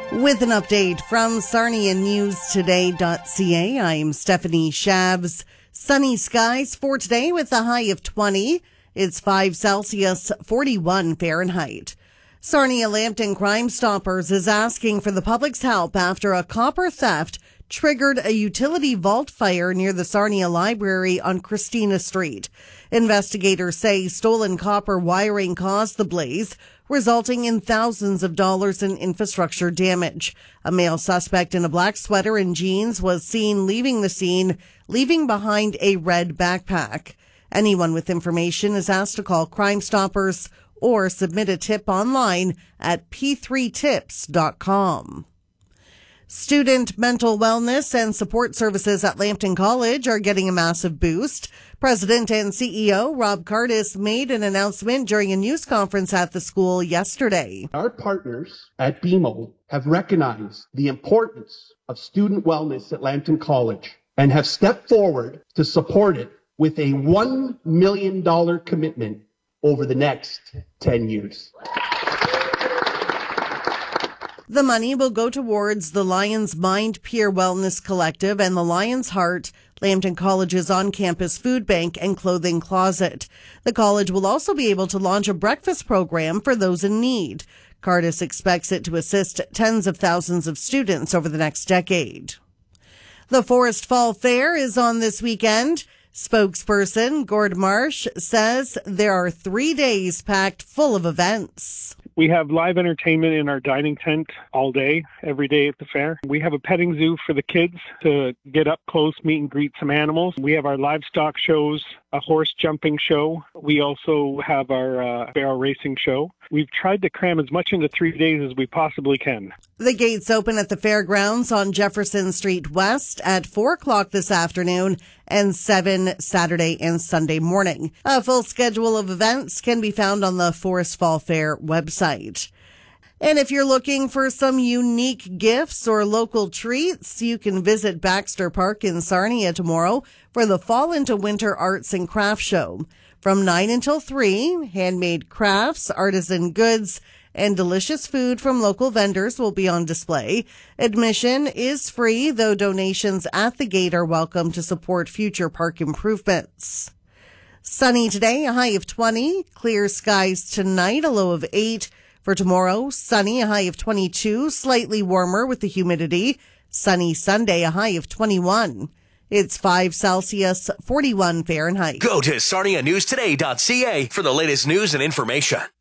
With an update from SarniaNewsToday.ca, I'm Stephanie Shabs. Sunny skies for today with a high of 20. It's 5 Celsius, 41 Fahrenheit. Sarnia Lambton Crime Stoppers is asking for the public's help after a copper theft triggered a utility vault fire near the Sarnia Library on Christina Street. Investigators say stolen copper wiring caused the blaze, resulting in thousands of dollars in infrastructure damage. A male suspect in a black sweater and jeans was seen leaving the scene, leaving behind a red backpack. Anyone with information is asked to call Crime Stoppers or submit a tip online at p3tips.com. Student mental wellness and support services at Lambton College are getting a massive boost. President and CEO Rob Cardis made an announcement during a news conference at the school yesterday. Our partners at BMO have recognized the importance of student wellness at Lambton College and have stepped forward to support it with a $1 million commitment over the next 10 years. The money will go towards the Lion's Mind Peer Wellness Collective and the Lion's Heart, Lambton College's on-campus food bank and clothing closet. The college will also be able to launch a breakfast program for those in need. Cardis expects it to assist tens of thousands of students over the next decade. The Forest Fall Fair is on this weekend. Spokesperson Gord Marsh says there are 3 days packed full of events. We have live entertainment in our dining tent all day, every day at the fair. We have a petting zoo for the kids to get up close, meet and greet some animals. We have our livestock shows, a horse jumping show. We also have our barrel racing show. We've tried to cram as much into 3 days as we possibly can. The gates open at the fairgrounds on Jefferson Street West at 4 o'clock this afternoon and 7 Saturday and Sunday morning. A full schedule of events can be found on the Forest Fall Fair website. And if you're looking for some unique gifts or local treats, you can visit Baxter Park in Sarnia tomorrow for the Fall into Winter Arts and Crafts Show. From 9 until 3, handmade crafts, artisan goods, and delicious food from local vendors will be on display. Admission is free, though donations at the gate are welcome to support future park improvements. Sunny today, a high of 20. Clear skies tonight, a low of 8. For tomorrow, sunny, a high of 22. Slightly warmer with the humidity. Sunny Sunday, a high of 21. It's 5 Celsius, 41 Fahrenheit. Go to SarniaNewsToday.ca for the latest news and information.